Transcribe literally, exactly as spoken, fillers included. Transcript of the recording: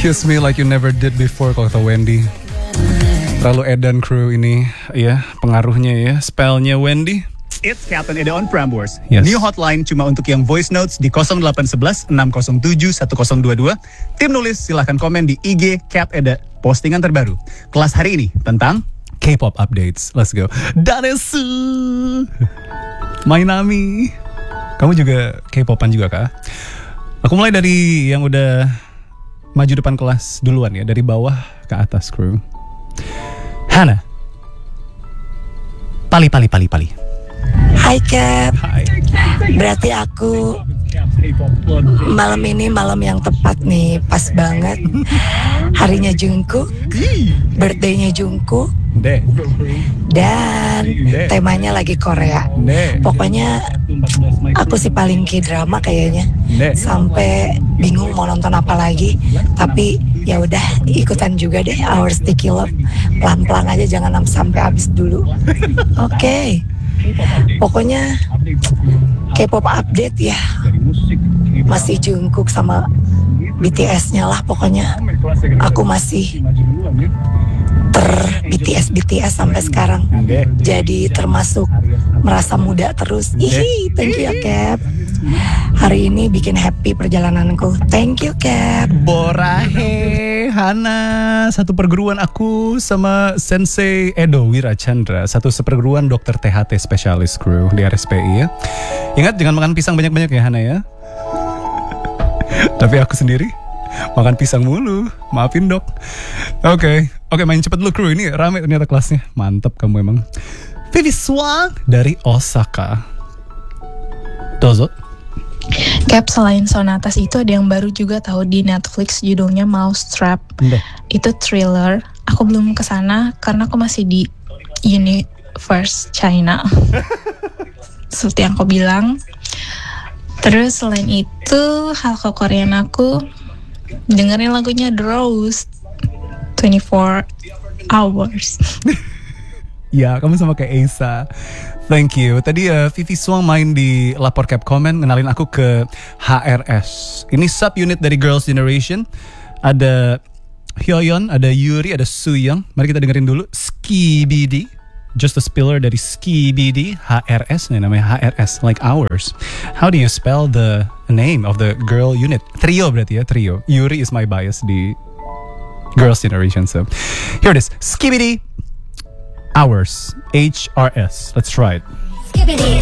Kiss Me Like You Never Did Before kalau kata Wendy. Terlalu edan crew ini ya, pengaruhnya ya, spellnya Wendy. It's Captain Eda on Prambors. Yes. New hotline cuma untuk yang voice notes di nol delapan satu satu enam nol tujuh satu nol dua dua. Tim nulis silahkan komen di I G Cap Eda. Postingan terbaru kelas hari ini tentang K-pop updates. Let's go. Danesu Mainami. Kamu juga K-popan juga kah? Aku mulai dari yang udah maju depan kelas duluan ya, dari bawah ke atas crew. Hana. Pali pali pali pali. Hai Cap. Hai. Berarti aku malam ini malam yang tepat nih, pas banget. Harinya Jungkook, birthday-nya Jungkook, Deh. dan Deh. temanya lagi Korea. Deh. Pokoknya aku sih paling K-drama kayaknya. Deh. Sampai bingung mau nonton apa lagi. Tapi ya udah ikutan juga deh Our Sticky Love. Pelan-pelan aja, jangan sampai habis dulu. Oke. Okay. Pokoknya K-pop update ya. Masih Jungkook sama B T S-nya lah pokoknya. Aku masih ter B T S B T S sampai sekarang. Jadi termasuk merasa muda terus. Ih, thank you ya Cap. Hari ini bikin happy perjalananku. Thank you Cap. Borahe Hana, satu perguruan aku sama Sensei Edo Wirachandra, satu seperguruan dokter T H T spesialis crew di R S P I ya. Ingat jangan makan pisang banyak-banyak ya Hana ya. Tapi aku sendiri makan pisang mulu, maafin dok. Oke, okay. Oke okay, main cepet dulu crew, ini rame ternyata kelasnya. Mantep kamu emang. Vivi Swang dari Osaka. Dozo. Cap, selain Sonatas itu ada yang baru juga tahu di Netflix, judulnya Mousetrap. Nde. Itu thriller. Aku belum kesana karena aku masih di Universe China. Seperti yang aku bilang. Terus selain itu hal kekoreaan aku dengerin lagunya The Rose twenty-four hours. Ya, kamu sama kayak Esa. Thank you. Tadi uh, Vivi Swang main di Lapor Cap Comment, ngenalin aku ke H R S. Ini subunit dari Girls' Generation. Ada Hyoyeon, ada Yuri, ada Sooyoung. Mari kita dengerin dulu Skibidi. Just a Spiller dari Skibidi. H R S, nih namanya H R S, like ours. How do you spell the name of the girl unit? Trio berarti ya, trio. Yuri is my bias di Girls' Generation. So here it is, Skibidi. Hours, H R S. Let's try it.